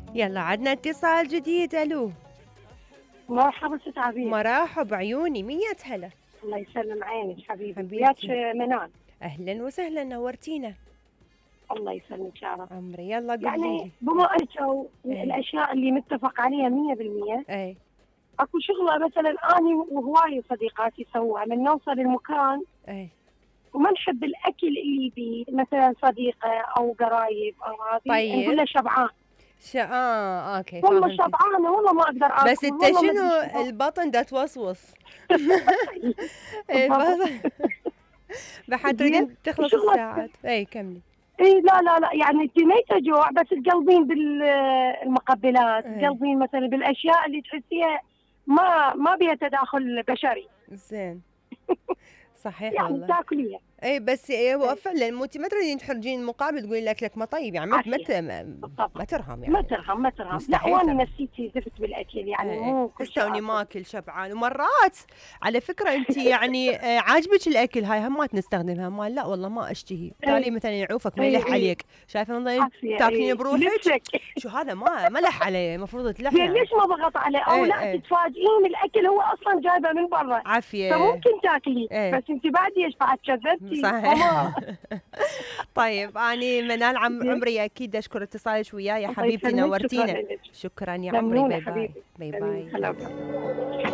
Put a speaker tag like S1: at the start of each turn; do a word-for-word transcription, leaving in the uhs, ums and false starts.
S1: يلا عدنا اتصال جديد. الو.
S2: مرحبا ست عبير.
S1: مرحب عيوني، مية هلا.
S2: الله يسلم عينك حبيبي. وياك
S1: حبيبتي
S2: منال.
S1: اهلا وسهلا، نورتينا.
S2: الله يسلمك يا رب.
S1: عمري يلا قولي
S2: يعني
S1: لي.
S2: بما انتم
S1: ايه
S2: الاشياء اللي متفق عليها مية بالمية،
S1: ايه
S2: اكو شغله مثلا اني وهواي صديقاتي سووها من نوصل المكان
S1: ايه
S2: وما نحب الاكل اللي بيه مثلا صديقه او قرايب او هذه نقول
S1: طيب.
S2: له شبعان.
S1: شا اه اوكي
S2: والله
S1: فهمتك.
S2: شبعانه والله ما اقدر
S1: بس
S2: اكل
S1: انت
S2: والله ما ادري
S1: شنو
S2: شنو.
S1: البطن دا توصوص. ايه
S2: بالضبط.
S1: بس بعد
S2: زين.
S1: تريدين تخلص
S2: وشغله
S1: الساعات. اي كملي.
S2: اي لا لا لا يعني انت ما جوع بس تقلبين بالمقبلات،
S1: ايه
S2: تقلبين مثلا بالاشياء اللي تحسيها ما ما بيها تداخل بشري.
S1: زين. صحيح
S2: يعني
S1: والله.
S2: تاكليها.
S1: اي بس إيه هو
S2: اي
S1: فعلا مو انت ما تريدين تحرجين المقابل تقولين الاكلك ما طيب، يعني ما ما
S2: عافيه.
S1: ت- ما
S2: بالضبط.
S1: ما ترهم
S2: ما
S1: يعني.
S2: ترهم ما ترهم لا،
S1: مستحيل
S2: واني
S1: ترهم.
S2: نفسيتي زفت بالاكل يعني
S1: ايه ايه
S2: مو كل
S1: هسه
S2: شيء
S1: توني
S2: اكل.
S1: ماكل شبعان ومرات. على فكره انت يعني آه، عاجبك الاكل هاي همات نستخدمها، مال لا والله ما اشتهي، بالتالي
S2: اي
S1: مثلا يعوفك ما
S2: اي
S1: يلح
S2: اي
S1: عليك، شايفه نظرين
S2: عافيه
S1: تاكلين
S2: اي
S1: بروحك.
S2: يلفك.
S1: شو هذا ما ما لح علي، المفروض تلح
S2: زين
S1: يعني.
S2: ليش ما ضغط عليه او
S1: ايه
S2: لا
S1: ايه
S2: تتفاجئين الاكل هو اصلا جايبه من برا،
S1: عافيه.
S2: فممكن تاكليه
S1: ايه
S2: بس انت بعد ايش بعد كذبتي
S1: صحيح.
S2: فما.
S1: طيب اني منال عم
S2: زين.
S1: عمري اكيد اشكر اتصالك وياي يا
S2: الله
S1: حبيبتي،
S2: يسلمك شكرا
S1: نورتينا.
S2: لك.
S1: شكرا يا عمري،
S2: ممنونة
S1: باي باي.
S2: حبيبي.
S1: باي
S2: ممنونة.
S1: باي
S2: هلا
S1: هلا
S2: وسهلا.
S1: هلا.